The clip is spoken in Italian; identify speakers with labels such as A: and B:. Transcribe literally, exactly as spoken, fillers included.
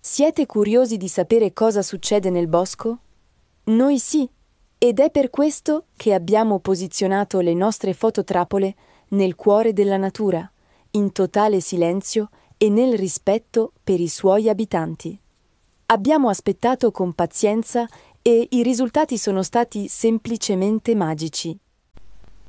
A: Siete curiosi di sapere cosa succede nel bosco? Noi sì, ed è per questo che abbiamo posizionato le nostre fototrappole nel cuore della natura, in totale silenzio e nel rispetto per i suoi abitanti. Abbiamo aspettato con pazienza e i risultati sono stati semplicemente magici.